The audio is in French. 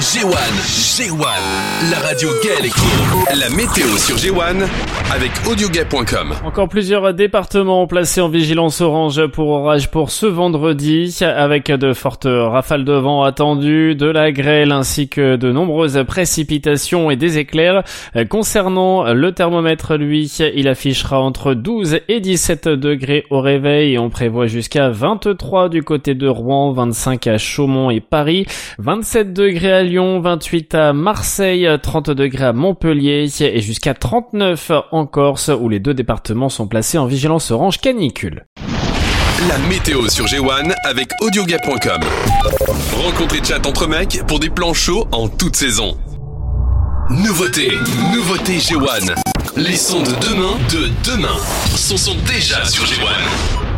G1, la radio gay électro. La météo sur G1 avec audiogay.com. Encore plusieurs départements placés en vigilance orange pour orage pour ce vendredi, avec de fortes rafales de vent attendues, de la grêle ainsi que de nombreuses précipitations et des éclairs. Concernant le thermomètre, lui, il affichera entre 12 et 17 degrés au réveil et on prévoit jusqu'à 23 du côté de Rouen, 25 à Chaumont et Paris, 27 degrés à Lyon, 28 à Marseille, 30 degrés à Montpellier et jusqu'à 39 en Corse où les deux départements sont placés en vigilance orange canicule. La météo sur G1 avec audiogay.com. Rencontrez chat entre mecs pour des plans chauds en toute saison. Nouveauté G1. Les sons de demain sont déjà sur G1.